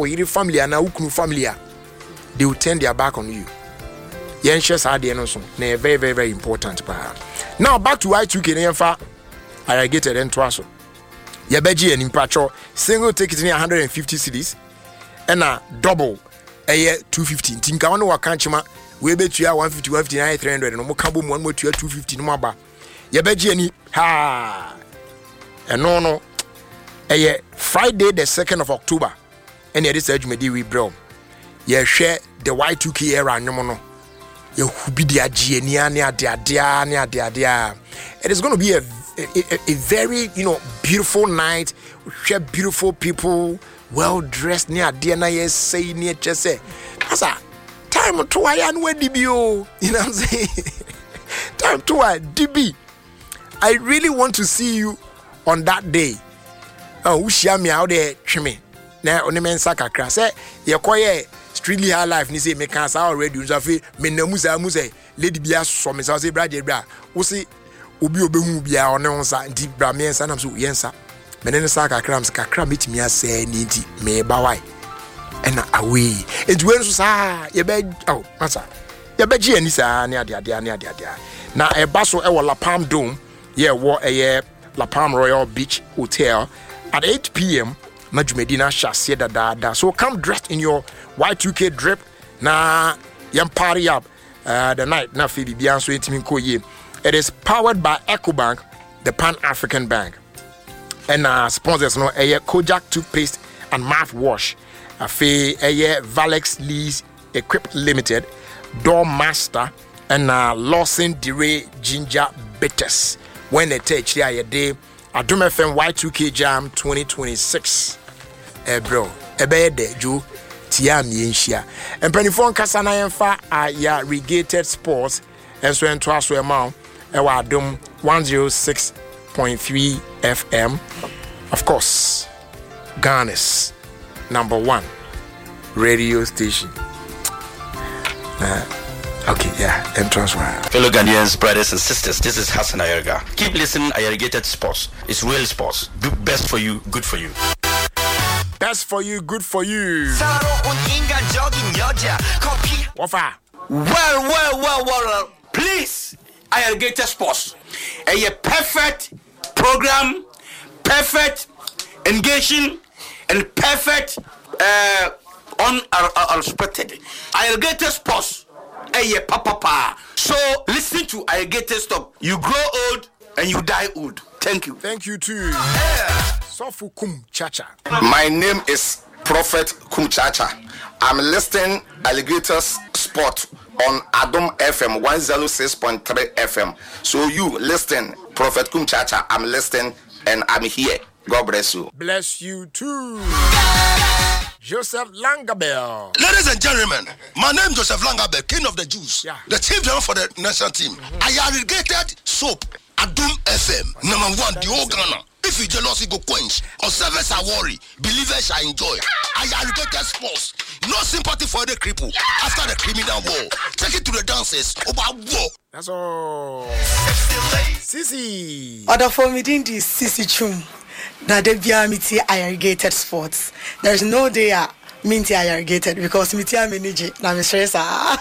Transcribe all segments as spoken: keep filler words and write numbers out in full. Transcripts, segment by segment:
or your family and a ukunu family, they will turn their back on you. Yen shares are the also. They are very, very, very important. Now back to I two K F A. I get it and twaso. Yabeji and Impacho single ticket in one hundred fifty cities and a double a year two fifty. Tinkano Wakanchima, we bet you one fifty, one fifty nine, three hundred, and Mokabum one more to two fifty no more. Yabeji and ha and no no a year Friday the second of October. And it is urge me we bro. Ye share the Y two K era no mono. Ye hubi dia genia nia dia dia nia dia dia. It is going to be a A, a, a very, you know, beautiful night. Share beautiful people, well dressed near Diana. Yes, say near just say, Asa, time to I and where D B O. You know what I'm saying? Time to I D B. I really want to see you on that day. Oh, share me out there, chimney. Now, on the men's soccer class, eh? You're quiet. Strictly high life. Ni say me can't already. You say me no musa musa. Lady Bia so me say brother bra. We see. Obi obehu bia one onsa nti bra me ensa nam so yensa me ne sa kakra am kakra metimi ase ni nti me ba wai ena away nti we nso sa ye be oh masa ye be gi ani sa ne ade ade ne ade ade na e ba so e wo La Palm Dome ye wo e ye La Palm Royal Beach Hotel at eight p.m. na Jumedina Shasia da da da. So come dressed in your Y two K drip na yam party up uh, the night na fi bia so etimi ko ye. It is powered by EcoBank, the Pan-African Bank. And uh, sponsors no a Kojak toothpaste and mouthwash. A fee a Valex Lease Equip Limited, Doormaster, and uh, Lawson DeRay Ginger Bitters. When they take a day, Adum F M Y two K Jam twenty twenty-six. Eh bro, e be de ju tia mi enhia. Empanifon kasa na yemfa aya Regated Sports enso ento aso ema Ewa Adum one oh six point three F M. Of course, Ghana's number one radio station. Uh, okay, yeah, entrance one. Fellow Ghanaians, brothers and sisters, this is Hassan Ayerga. Keep listening, Ayergated Sports. It's real sports. Do best for you, good for you. Best for you, good for you. Wafa. Well, well, well, well, please. Ayergated Sports, a perfect program, perfect engaging, and perfect uh, unexpected. Ayergated Sports, a papa pa. So listen to Ayergated Stop. You grow old and you die old. Thank you. Thank you too. Yeah. Sofu Kum Chacha. My name is Prophet Kum Chacha. I'm listening Alligators Sport on Adum F M one oh six point three F M. So you listen, Prophet Kum Chacha, I'm listening and I'm here. God bless you. Bless you too. Joseph Langabell. Ladies and gentlemen, my name is Joseph Langabell, King of the Jews, yeah. the chief general for the national team. Mm-hmm. I Ayergated soap, Adum F M, number one, the whole Ghana. If you jealousy go quench, or service are worry, believers shall enjoy. Ayergated Sports, no sympathy for the cripple after the criminal war. Take it to the dances about war. That's all. Sisi. Other for me, didn't this Sisi Chum? That they be amity Ayergated Sports. There's no day I mean Ayergated because me tia manage na me stress ah.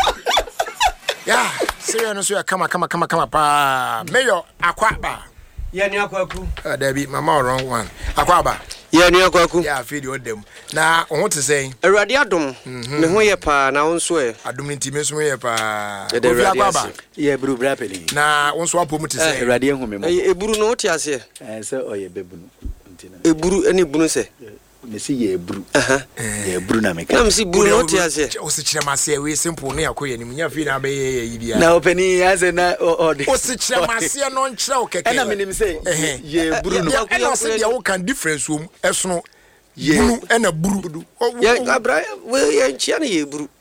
Yeah, serious no come come come come pa. Mayor Akwaba. Yeah, ni akwaku. Uh, there be mama wrong one. Akwaba. Yeah, ni akwaku. Yeah, feed you them. Na on what to say? Eradi adom. Me ho ye pa na wonso e. Adom nti me so ye pa. Ofi Akwaba. Yeah, buru bra peli. Na wonso apo mu to say. Eradi ehu me mo. E buru no ti ase. Eh se oye bebunu. Ntina. E buru eni bunu se. Me si ye buru. Aha. Ye buru na me ka. Na me si buru no ti ase. O se kire ma se we simple no yakoye ni munya fi na be ye yi bia. Na openi ase na o o se kire ma se no nkire o keke. Na me nim say ye buru no. E na se dia wo kan difference wo esono buru e na buru. Ye abra we ye nchia na ye buru.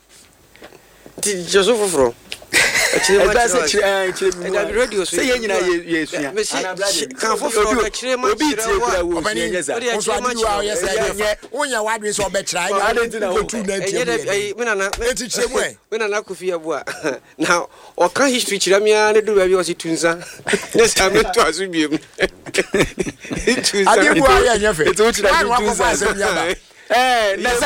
Ti Joseph foforo. Advance chire chire mi radio say ye nyina ye sua ana brother kan foforo chire ma obi tie kura wo sua nyeza onso adi wa ye say ye wonya wadwe so be chira ye tu na tie me na na eti chire mu e me na na kofi abua na o kan history chire mi a ne do ba bi o si tunza ne sa me to azu biem tunza adi bua ye nyefe eti o chira tunza eh na